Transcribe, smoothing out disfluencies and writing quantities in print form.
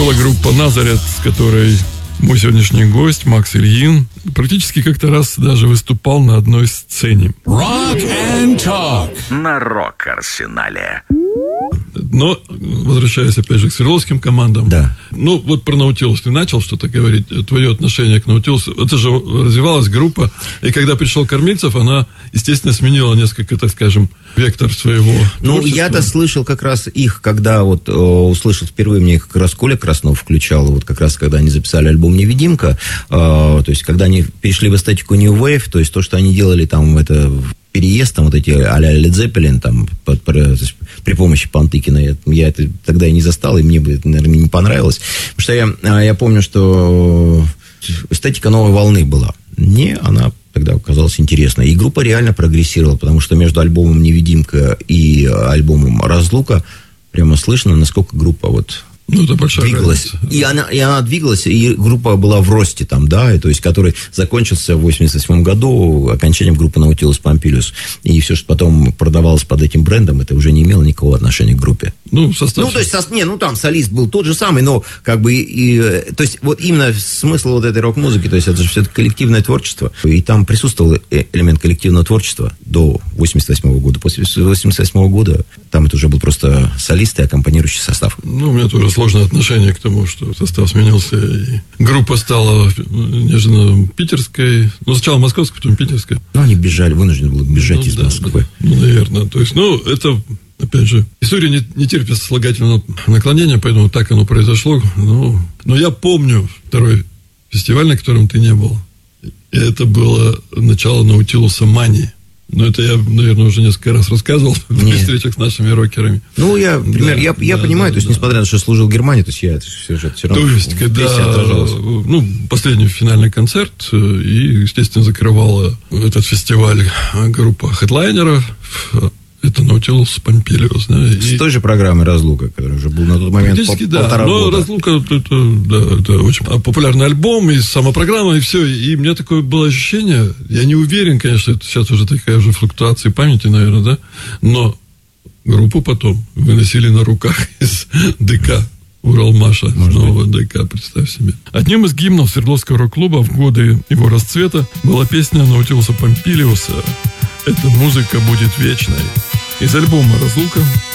была группа «Назарет», с которой мой сегодняшний гость Макс Ильин практически как-то раз даже выступал на одной сцене. Rock and Talk на Рок-Арсенале. Но, возвращаясь опять же к свердловским командам, да. Ну, вот про Наутилус ты начал что-то говорить, твое отношение к Наутилусу. Это же развивалась группа, и когда пришел Кормильцев, она, естественно, сменила несколько, так скажем, вектор своего Ну, я-то слышал как раз их, когда вот услышал впервые, мне как раз Коля Краснов включал, вот как раз когда они записали альбом «Невидимка», то есть когда они перешли в эстетику New Wave, то есть то, что они делали там, это... переезд, там вот эти а-ля Led Zeppelin, там, при помощи Пантыкина, я это тогда и не застал, и мне бы, наверное, не понравилось. Потому что я помню, что эстетика новой волны была. Мне она тогда оказалась интересной. И группа реально прогрессировала, потому что между альбомом «Невидимка» и альбомом «Разлука» прямо слышно, насколько группа вот... Ну, это большая двигалась. И она двигалась, и группа была в росте там, да, и, то есть, который закончился в 88 году окончанием группы Nautilus Pompilius. И все, что потом продавалось под этим брендом, это уже не имело никакого отношения к группе. Ну, состав... Ну, то есть, там солист был тот же самый, но как бы, то есть, вот именно смысл вот этой рок-музыки, то есть, это же все-таки коллективное творчество, и там присутствовал элемент коллективного творчества до 88 года. После 88 года там это уже был просто солист и аккомпанирующий состав. Ну, у меня тоже сложное отношение к тому, что состав сменился, и группа стала неожиданно питерской. Ну, сначала московской, потом питерской. Ну, они вынуждены были бежать из Москвы. Да. Ну, наверное. То есть, это, опять же, история не терпит слагательного наклонения, поэтому так оно произошло. Но я помню второй фестиваль, на котором ты не был. И это было начало Наутилуса Мании. Но это я, наверное, уже несколько раз рассказывал при встречах с нашими рокерами. Ну, я понимаю, то есть, несмотря на то, что служил в Германии, то есть, я все равно... То есть, когда, последний финальный концерт, и, естественно, закрывала этот фестиваль группа хедлайнеров, это Nautilus Pompilius, да. С той же программой «Разлука», который уже был на тот момент полтора года. «Разлука» это очень популярный альбом, и сама программа, и все. И у меня такое было ощущение, я не уверен, конечно, это сейчас уже такая же флуктуация памяти, наверное, да, но группу потом выносили на руках из ДК Уралмаша, нового ДК, представь себе. Одним из гимнов Свердловского рок-клуба в годы его расцвета была песня Наутилуса Помпилиуса «Эта музыка будет вечной». Из альбома «Разлука»